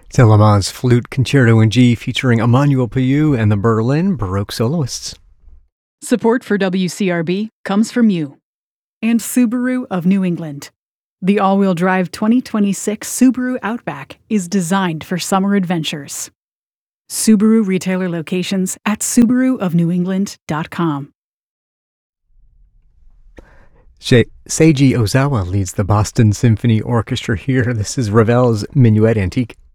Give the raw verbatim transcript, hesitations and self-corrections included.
Telemann's Flute Concerto in G featuring Emmanuel Payou and the Berlin Baroque Soloists. Support for W C R B comes from you and Subaru of New England. The all-wheel drive twenty twenty-six Subaru Outback is designed for summer adventures. Subaru retailer locations at subaru of new england dot com. Seiji Ozawa leads the Boston Symphony Orchestra here. This is Ravel's Minuet Antique.